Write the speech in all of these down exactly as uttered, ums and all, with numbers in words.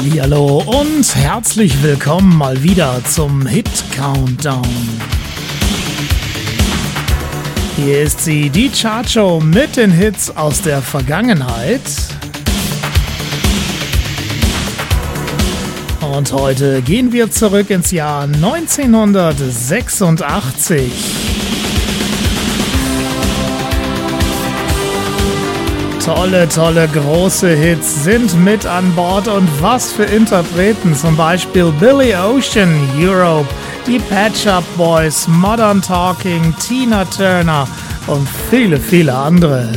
Hallihallo und herzlich willkommen mal wieder zum Hit Countdown. Hier ist sie, die Chartshow mit den Hits aus der Vergangenheit. Und heute gehen wir zurück ins Jahr neunzehnhundertsechsundachtzig. Tolle, tolle, große Hits sind mit an Bord und was für Interpreten, zum Beispiel Billy Ocean, Europe, die Patch Up Boys, Modern Talking, Tina Turner und viele, viele andere.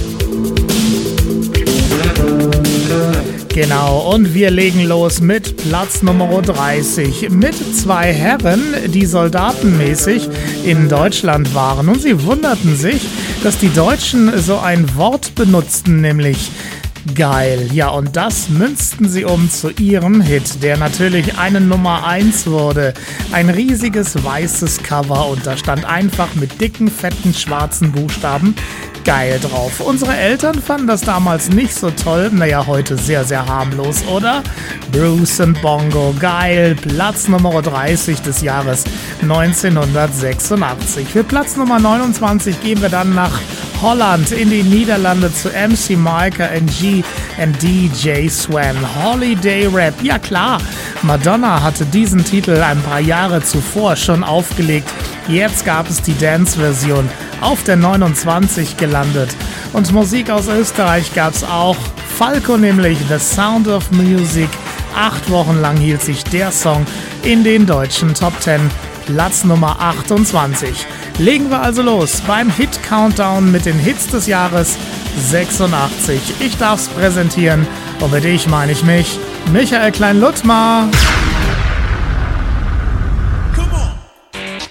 Genau, und wir legen los mit Platz Nummer dreißig mit zwei Herren, die soldatenmäßig in Deutschland waren. Und sie wunderten sich, dass die Deutschen so ein Wort benutzten, nämlich geil. Ja, und das münzten sie um zu ihrem Hit, der natürlich eine Nummer eins wurde. Ein riesiges weißes Cover und da stand einfach mit dicken, fetten, schwarzen Buchstaben geil drauf. Unsere Eltern fanden das damals nicht so toll. Naja, heute sehr, sehr harmlos, oder? Bruce and Bongo, geil. Platz Nummer dreißig des Jahres neunzehnhundertsechsundachtzig. Für Platz Nummer neunundzwanzig gehen wir dann nach Holland in die Niederlande zu M C Micah and G and D J Swan. Holiday Rap, ja klar. Madonna hatte diesen Titel ein paar Jahre zuvor schon aufgelegt. Jetzt gab es die Dance-Version auf der neunundzwanzig gelandet. Und Musik aus Österreich gab es auch. Falco nämlich, The Sound of Music. Acht Wochen lang hielt sich der Song in den deutschen Top zehn. Platz Nummer achtundzwanzig. Legen wir also los beim Hit Countdown mit den Hits des Jahres sechsundachtzig. Ich darf's präsentieren und mit ich meine ich mich, Michael Klein-Luttmar.